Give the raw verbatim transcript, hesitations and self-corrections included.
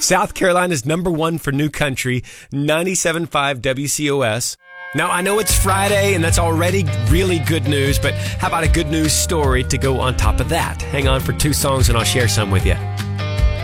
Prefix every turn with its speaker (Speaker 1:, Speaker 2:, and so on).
Speaker 1: South Carolina's number one for new country, ninety-seven point five W C O S. Now, I know it's Friday, and that's already really good news, but how about a good news story to go on top of that? Hang on for two songs, and I'll share some with you.